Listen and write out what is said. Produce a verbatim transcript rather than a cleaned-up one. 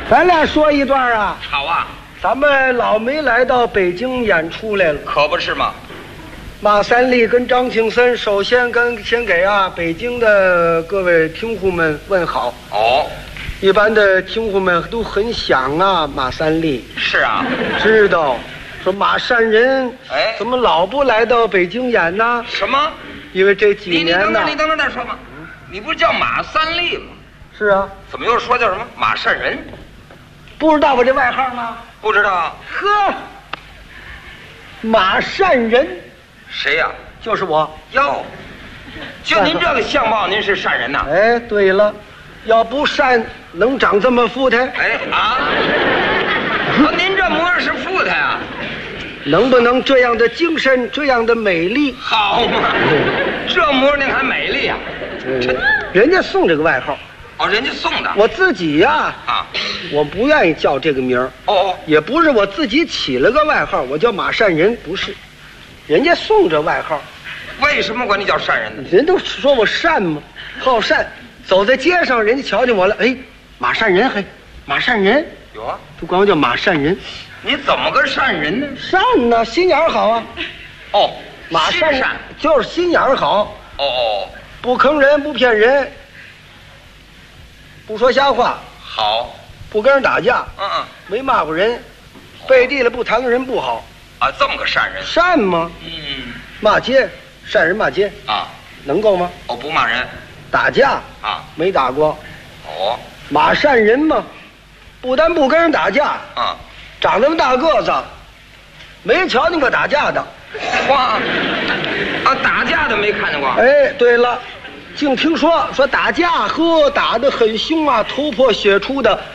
咱俩说一段啊。 好啊， 咱们老梅来到北京演出来了， 可不是吗？ 马三立跟张庆森首先跟先给啊北京的各位听户们问好。 哦， 一般的听户们都很想啊马三立， 是啊， 知道说马善人哎怎么老不来到北京演呢？ 什么？ 因为这几你你年呢等等，你等等再说嘛。你不是叫马三立吗？ 是啊， 怎么又说叫什么马善人？ 不知道我这外号吗？ 不知道。 呵，马善人谁呀、 就是我。 哟，就您这个相貌，您是善人呐？ 哎，对了，要不善能长这么富态？ 哎啊，哦，您这模样是富态啊？ 能不能这样的精神，这样的美丽？ 好嘛，这模样您还美丽啊？ 嗯，人家送这个外号， 哦，人家送的。 我自己呀、 啊， 我不愿意叫这个名儿， 哦哦， 也不是我自己起了个外号，我叫马善人，不是，人家送这外号， 为什么管你叫善人呢？ 人都说我善嘛，好善，走在街上，人家瞧见我了，哎，马善人，嘿，马善人， 有啊， 都管我叫马善人， 你怎么个善人呢？ 善呢，心眼儿好啊， 哦， 马善人心善。 就是心眼儿好， 哦哦， 不坑人，不骗人，不说瞎话， 好， 不跟人打架， 嗯嗯， 没骂过人，背地里不谈论人不好， 啊，这么个善人。 善吗？ 嗯， 骂街，善人骂街， 啊， 能够吗？ 哦，不骂人。 打架啊， 没打过， 哦， 马善人嘛，不但不跟人打架， 啊， 长那么大个子，没瞧见过打架的。 哇，啊，打架的没看见过。 哎，对了，净听说说打架，呵，打得很凶啊，头破血出的。